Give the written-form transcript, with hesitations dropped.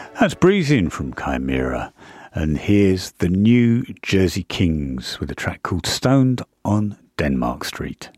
That's Breezing from Chimera. And here's the New Jersey Kings with a track called Stoned on Denmark Street.